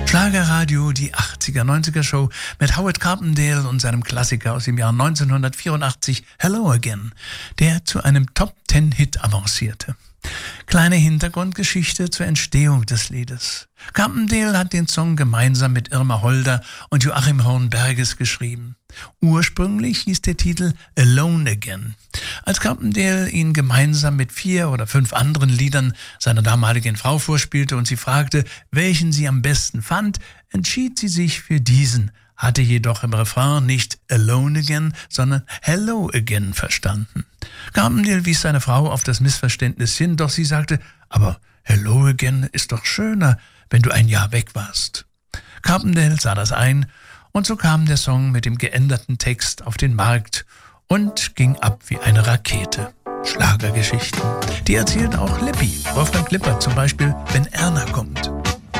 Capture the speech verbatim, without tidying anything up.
Schlagerradio, die achtziger, neunziger Show mit Howard Carpendale und seinem Klassiker aus dem Jahr neunzehnhundertvierundachtzig, Hello Again, der zu einem Top-Ten-Hit avancierte. Kleine Hintergrundgeschichte zur Entstehung des Liedes. Carpendale hat den Song gemeinsam mit Irma Holder und Joachim Horn-Berges geschrieben. Ursprünglich hieß der Titel Alone Again. Als Carpendale ihn gemeinsam mit vier oder fünf anderen Liedern seiner damaligen Frau vorspielte und sie fragte, welchen sie am besten fand, entschied sie sich für diesen, hatte jedoch im Refrain nicht Alone Again, sondern Hello Again verstanden. Carpendale wies seine Frau auf das Missverständnis hin, doch sie sagte, aber Hello Again ist doch schöner, wenn du ein Jahr weg warst. Carpendale sah das ein und so kam der Song mit dem geänderten Text auf den Markt und ging ab wie eine Rakete. Schlagergeschichten. Die erzählt auch Lippi, Wolfgang Lippert zum Beispiel, wenn Erna kommt.